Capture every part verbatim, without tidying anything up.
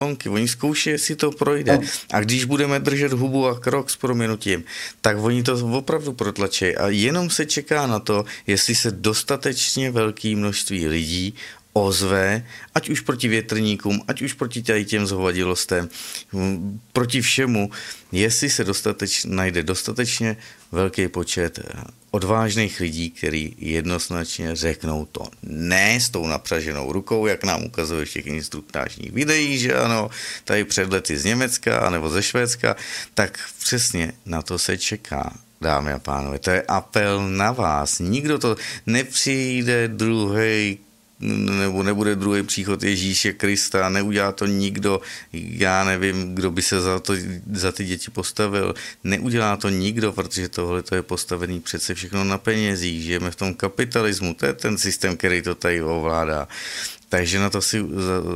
Oni zkouší, jestli to projde. A když budeme držet hubu a krok s proměnutím, tak oni to opravdu protlačí. A jenom se čeká na to, jestli se dostatečně velké množství lidí ozve, ať už proti větrníkům, ať už proti tady těm zhovadilostem, proti všemu, jestli se dostateč, najde dostatečně velký počet odvážných lidí, kteří jednoznačně řeknou to ne s tou napřaženou rukou, jak nám ukazuje v těch instruktážních videích, že ano, tady před lety z Německa nebo ze Švédska, tak přesně na to se čeká. Dámy a pánové, to je apel na vás. Nikdo to nepřijde druhý nebo nebude druhý příchod Ježíše Krista, neudělá to nikdo, já nevím, kdo by se za, to, za ty děti postavil, neudělá to nikdo, protože tohle to je postavený přece všechno na penězích, žijeme v tom kapitalismu, to je ten systém, který to tady ovládá. Takže na to si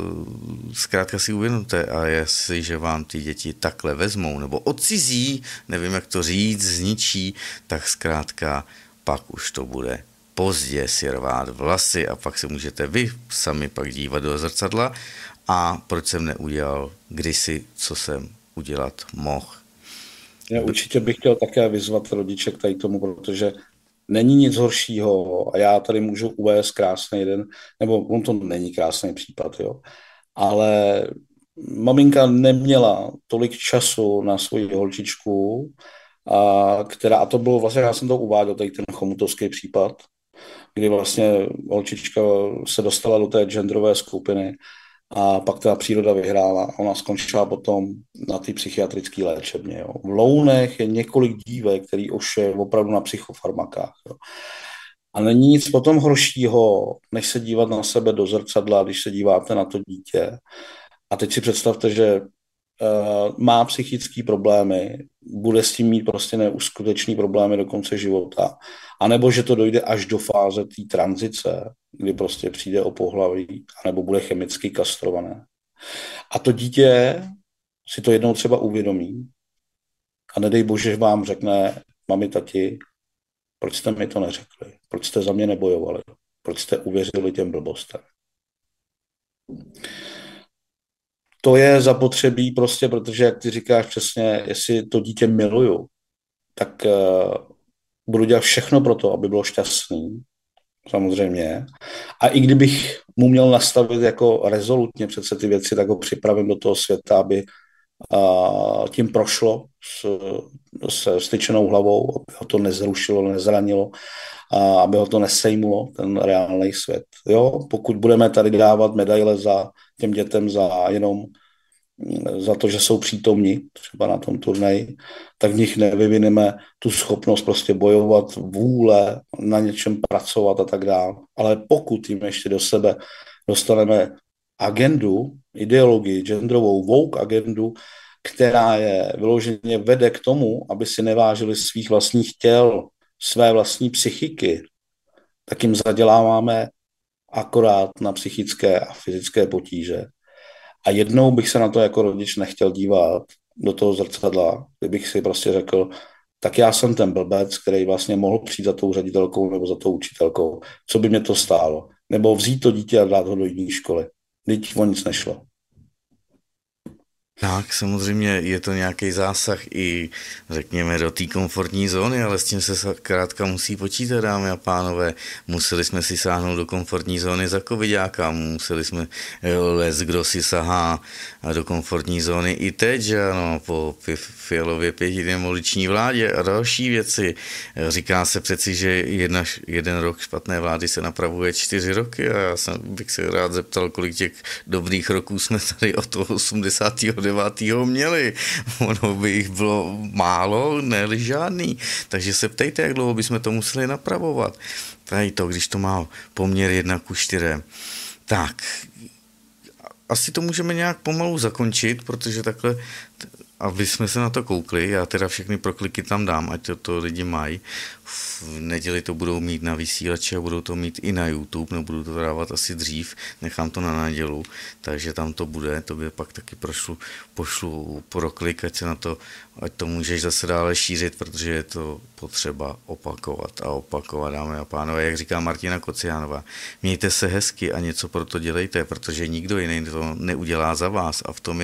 zkrátka si uvědomte a jestliže vám ty děti takhle vezmou nebo odcizí, nevím, jak to říct, zničí, tak zkrátka pak už to bude pozdě si rvát vlasy a pak se můžete vy sami pak dívat do zrcadla a proč jsem neudělal kdysi, co jsem udělat mohl. Já určitě bych chtěl také vyzvat rodiče k tady tomu, protože není nic horšího a já tady můžu uvést krásný jeden, nebo on to není krásný případ, jo, ale maminka neměla tolik času na svoji holčičku, a která, a to bylo vlastně, já jsem to uváděl, tady ten chomutovský případ, kdy vlastně holčička se dostala do té genderové skupiny a pak ta příroda vyhrála. Ona skončila potom na té psychiatrické léčebně. Jo. V Lounech je několik dívek, který už je opravdu na psychofarmakách. Jo. A není nic potom horšího, než se dívat na sebe do zrcadla, když se díváte na to dítě. A teď si představte, že uh, má psychické problémy, bude s tím mít prostě neuskutečný problémy do konce života. A nebo že to dojde až do fáze té tranzice, kdy prostě přijde o pohlaví, anebo bude chemicky kastrované. A to dítě si to jednou třeba uvědomí a nedej bože vám řekne, mami, tati, proč jste mi to neřekli? Proč jste za mě nebojovali? Proč jste uvěřili těm blbostem? To je zapotřebí prostě, protože, jak ty říkáš přesně, jestli to dítě miluju, tak uh, budu dělat všechno pro to, aby bylo šťastný, samozřejmě. A i kdybych mu měl nastavit jako rezolutně přece ty věci, tak ho připravím do toho světa, aby uh, tím prošlo s, se styčenou hlavou, aby ho to nezrušilo, nezranilo, a aby ho to nesejmulo, ten reálný svět. Jo? Pokud budeme tady dávat medaile za těm dětem za jenom za to, že jsou přítomní třeba na tom turnaji, tak v nich nevyvineme tu schopnost prostě bojovat, vůle, na něčem pracovat a tak dále. Ale pokud jim ještě do sebe dostaneme agendu, ideologii, genderovou woke agendu, která je vyloženě vede k tomu, aby si nevážili svých vlastních těl, své vlastní psychiky, tak jim zaděláváme akorát na psychické a fyzické potíže. A jednou bych se na to jako rodič nechtěl dívat do toho zrcadla, kdybych si prostě řekl, tak já jsem ten blbec, který vlastně mohl přijít za tou ředitelkou nebo za tou učitelkou. Co by mě to stálo? Nebo vzít to dítě a dát ho do jiné školy. Vždyť o nic nešlo. Tak, samozřejmě je to nějaký zásah i, řekněme, do té komfortní zóny, ale s tím se zkrátka musí počítat, dámy a pánové. Museli jsme si sáhnout do komfortní zóny za covidáka, museli jsme, les, kdo si sahá do komfortní zóny i teď, že ano, po Fialově pětidemoliční vládě a další věci. Říká se přeci, že jedna, jeden rok špatné vlády se napravuje čtyři roky a já jsem, bych se rád zeptal, kolik těch dobrých roků jsme tady od toho osmdesátého devátého měli. Ono by jich bylo málo, ne žádný. Takže se ptejte, jak dlouho bychom to museli napravovat. Tady to, když to má poměr jedna ku čtyřem. Tak, asi to můžeme nějak pomalu zakončit, protože takhle aby jsme se na to koukli, já teda všechny prokliky tam dám, ať to, to lidi mají. V neděli to budou mít na vysílači a budou to mít i na YouTube, nebudu to dávat asi dřív, nechám to na nedělu, takže tam to bude, to by pak taky prošlu, pošlu proklik, ať se na to, ať to můžeš zase dále šířit, protože je to potřeba opakovat a opakovat, dámy a pánové, jak říká Martina Kociánová, mějte se hezky a něco pro to dělejte, protože nikdo jiný to neudělá za vás a v tom je